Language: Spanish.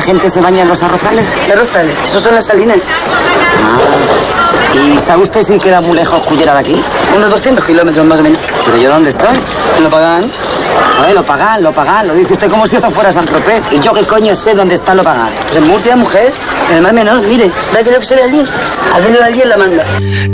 gente se baña en los arrozales? ¿Qué arrozales? Esos son las salinas. Ah. ¿Y sabe usted si queda muy lejos Cullera de aquí? Unos 200 kilómetros más o menos. ¿Pero yo dónde estoy? ¿Lo pagan? Lo pagan. Lo dice usted como si esto fuera Saint-Tropez. ¿Y yo qué coño sé dónde está lo pagan? Pues en Murcia, mujer. En el Mar Menor, mire. ¿Ve aquello que se ve allí? Aquello de allí en la manga.